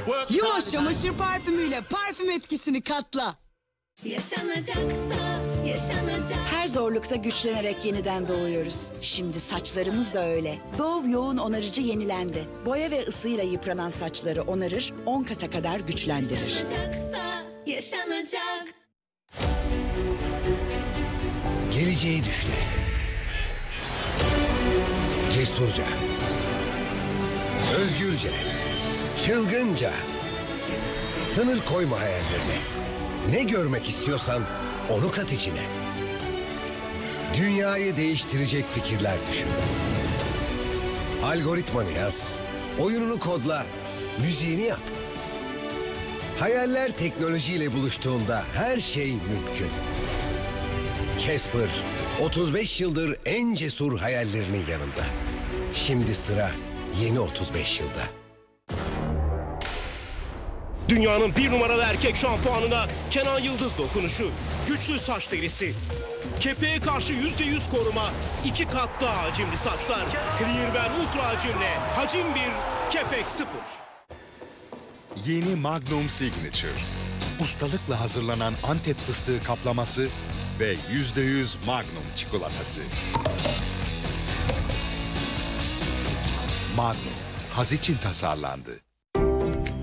Yuvaş çamaşır parfümüyle parfüm etkisini katla. Yaşanacaksa yaşanacak. Her zorlukta güçlenerek yeniden doğuyoruz. Şimdi saçlarımız da öyle. Dove yoğun onarıcı yenilendi. Boya ve ısıyla yıpranan saçları onarır, 10 kata kadar güçlendirir. Yaşanacaksa yaşanacak. Geleceği düşle. Cesurca. Özgürce. Çılgınca. Sınır koyma hayallerine. Ne görmek istiyorsan onu kat içine. Dünyayı değiştirecek fikirler düşün. Algoritmanı yaz. Oyununu kodla. Müziğini yap. Hayaller teknolojiyle buluştuğunda her şey mümkün. Casper, 35 yıldır en cesur hayallerinin yanında. Şimdi sıra yeni 35 yılda. Dünyanın bir numaralı erkek şampuanına Kenan Yıldız dokunuşu. Güçlü saç derisi. Kepeğe karşı %100 koruma. 2 kat daha hacimli saçlar. Clearwear Ultra hacimle. Hacim 1, kepek 0. Yeni Magnum Signature. Ustalıkla hazırlanan Antep fıstığı kaplaması ve %100 Magnum çikolatası. Magnum, haz için tasarlandı.